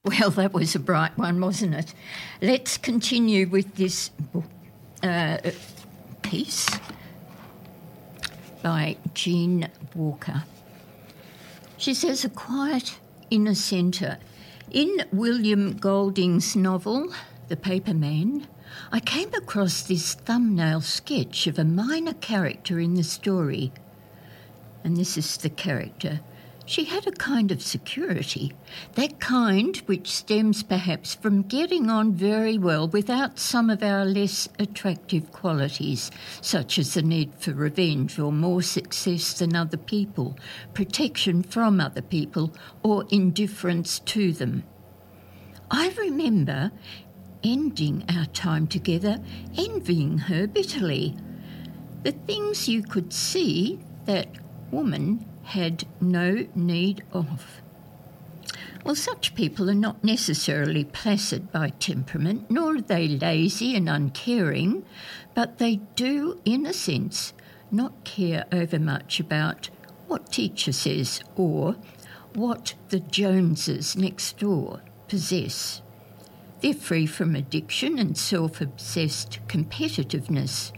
Well, that was a bright one, wasn't it? Let's continue with this piece by Jean Walker. She says, a quiet inner centre. In William Golding's novel, The Paperman, I came across this thumbnail sketch of a minor character in the story. And this is the character. She had a kind of security, that kind which stems perhaps from getting on very well without some of our less attractive qualities, such as the need for revenge or more success than other people, protection from other people, or indifference to them. I remember ending our time together, envying her bitterly. The things you could see that woman had no need of. Well, such people are not necessarily placid by temperament, nor are they lazy and uncaring, but they do, in a sense, not care overmuch about what teacher says or what the Joneses next door possess. They're free from addiction and self-obsessed competitiveness.